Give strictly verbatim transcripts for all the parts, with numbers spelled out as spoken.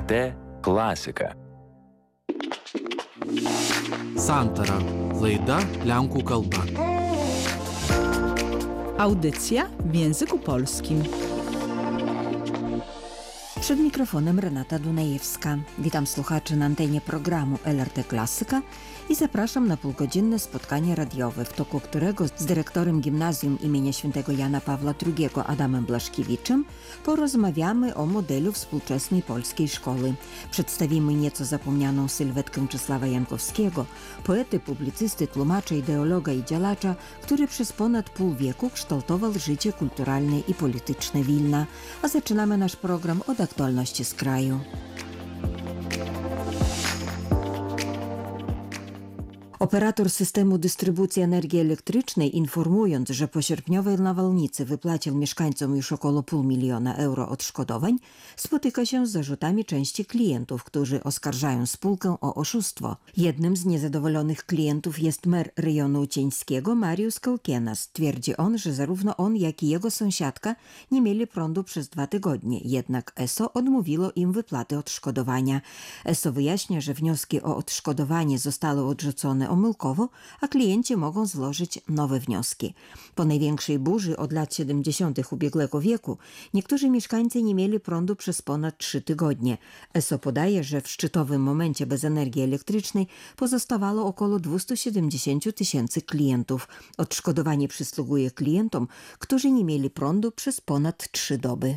er tė Klasika. Santara. Laida lenkų kalba. Audycja w języku polskim. Przed mikrofonem Renata Dunajewska. Witam słuchaczy na antenie programu L R T Klasyka i zapraszam na półgodzinne spotkanie radiowe, w toku którego z dyrektorem Gimnazjum imienia Świętego Jana Pawła drugiego Adamem Blaszkiewiczem porozmawiamy o modelu współczesnej polskiej szkoły. Przedstawimy nieco zapomnianą sylwetkę Czesława Jankowskiego, poety, publicysty, tłumacza, ideologa i działacza, który przez ponad pół wieku kształtował życie kulturalne i polityczne Wilna. A zaczynamy nasz program od aktualności z kraju. Operator systemu dystrybucji energii elektrycznej, informując, że po sierpniowej nawałnicy wypłacił mieszkańcom już około pół miliona euro odszkodowań, spotyka się z zarzutami części klientów, którzy oskarżają spółkę o oszustwo. Jednym z niezadowolonych klientów jest mer rejonu ucieńskiego Mariusz Kałkienas. Twierdzi on, że zarówno on, jak i jego sąsiadka nie mieli prądu przez dwa tygodnie, jednak E S O odmówiło im wypłaty odszkodowania. E S O wyjaśnia, że wnioski o odszkodowanie zostały odrzucone omyłkowo, a klienci mogą złożyć nowe wnioski. Po największej burzy od lat siedemdziesiątych ubiegłego wieku niektórzy mieszkańcy nie mieli prądu przez ponad trzy tygodnie. E S O podaje, że w szczytowym momencie bez energii elektrycznej pozostawało około dwieście siedemdziesiąt tysięcy klientów. Odszkodowanie przysługuje klientom, którzy nie mieli prądu przez ponad trzy doby.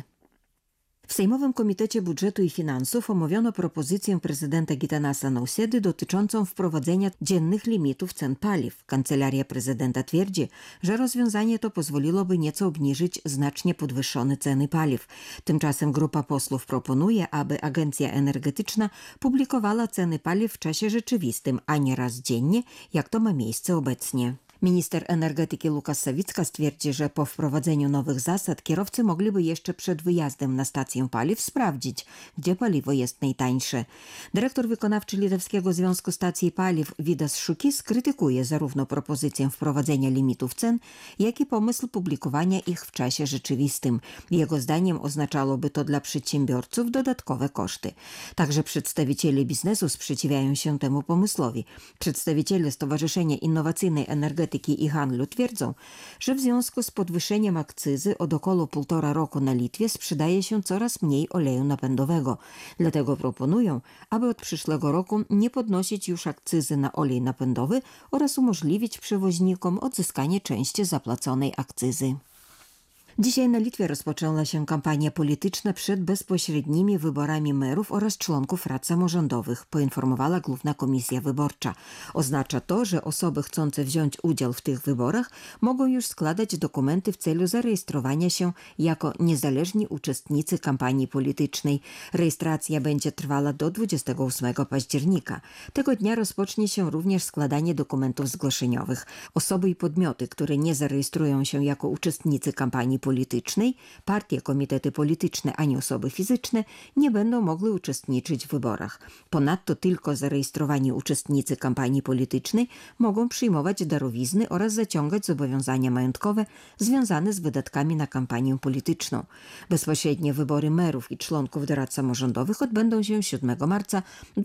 W Sejmowym Komitecie Budżetu i Finansów omówiono propozycję prezydenta Gitanasa Nausedy dotyczącą wprowadzenia dziennych limitów cen paliw. Kancelaria prezydenta twierdzi, że rozwiązanie to pozwoliłoby nieco obniżyć znacznie podwyższone ceny paliw. Tymczasem grupa posłów proponuje, aby Agencja Energetyczna publikowała ceny paliw w czasie rzeczywistym, a nie raz dziennie, jak to ma miejsce obecnie. Minister energetyki Łukasz Sawicka stwierdzi, że po wprowadzeniu nowych zasad kierowcy mogliby jeszcze przed wyjazdem na stację paliw sprawdzić, gdzie paliwo jest najtańsze. Dyrektor wykonawczy Litewskiego Związku Stacji Paliw Vidas Šukys krytykuje zarówno propozycję wprowadzenia limitów cen, jak i pomysł publikowania ich w czasie rzeczywistym. Jego zdaniem oznaczałoby to dla przedsiębiorców dodatkowe koszty. Także przedstawiciele biznesu sprzeciwiają się temu pomysłowi. Przedstawiciele Stowarzyszenia Innowacyjnej Energetyki i handlu twierdzą, że w związku z podwyższeniem akcyzy od około półtora roku na Litwie sprzedaje się coraz mniej oleju napędowego. Dlatego proponują, aby od przyszłego roku nie podnosić już akcyzy na olej napędowy oraz umożliwić przewoźnikom odzyskanie części zapłaconej akcyzy. Dzisiaj na Litwie rozpoczęła się kampania polityczna przed bezpośrednimi wyborami merów oraz członków rad samorządowych, poinformowała Główna Komisja Wyborcza. Oznacza to, że osoby chcące wziąć udział w tych wyborach mogą już składać dokumenty w celu zarejestrowania się jako niezależni uczestnicy kampanii politycznej. Rejestracja będzie trwała do dwudziestego ósmego października. Tego dnia rozpocznie się również składanie dokumentów zgłoszeniowych. Osoby i podmioty, które nie zarejestrują się jako uczestnicy kampanii politycznej, partie, komitety polityczne ani osoby fizyczne nie będą mogły uczestniczyć w wyborach. Ponadto tylko zarejestrowani uczestnicy kampanii politycznej mogą przyjmować darowizny oraz zaciągać zobowiązania majątkowe związane z wydatkami na kampanię polityczną. Bezpośrednie wybory merów i członków do rad samorządowych odbędą się siódmego marca